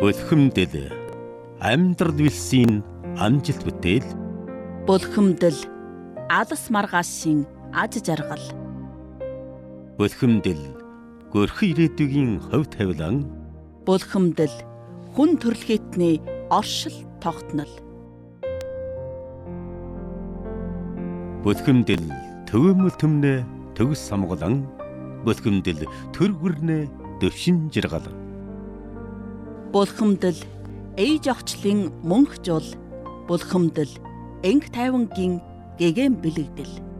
Бөлхөмдөл амьдрал вилсийн амжилт бүтээл. Бөлхөмдөл алс маргаасын аж жаргал. Бөлхөмдөл görхи ирээдүйн хувь тавилан. Бөлхөмдөл хүн төрөлхитний оршил тогтнол. Бөлхөмдөл төвөмөл төмнө төгс самгалан. Бөлхөмдөл төр хүрнэ дэвшин жиргал. Бөлхөмдөл ээж охчлын мөнх жул. Бөлхөмдөл энх тайвангийн гэгээн бэлэгдэл.